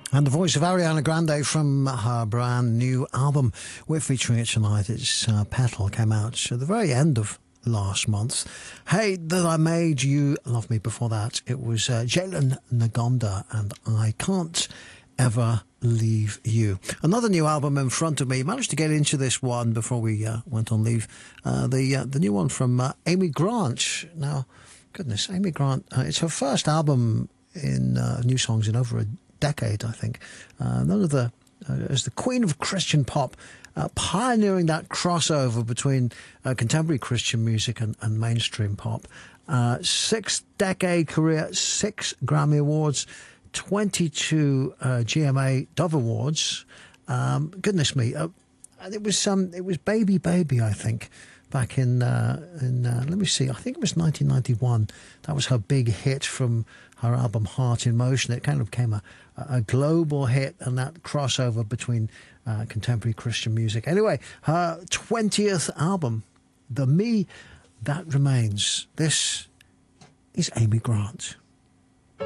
And the voice of Ariana Grande from her brand new album. We're featuring it tonight. It's Petal, came out at the very end of last month. Hey, That I Made You Love Me. Before that, it was Jalen Nagonda and I Can't Ever Leave You. Another new album in front of me. Managed to get into this one before we went on leave. The new one from Amy Grant. Now, goodness, Amy Grant, it's her first album in new songs in over a decade, I think. None of the as the queen of Christian pop, pioneering that crossover between contemporary Christian music and mainstream pop. 6-decade career, 6 Grammy Awards, 22 GMA Dove Awards. Goodness me, it was Baby Baby, I think, back in let me see, I think it was 1991. That was her big hit from her album Heart in Motion. It kind of became a global hit, and that crossover between contemporary Christian music. Anyway, her 20th album, The Me That Remains. This is Amy Grant.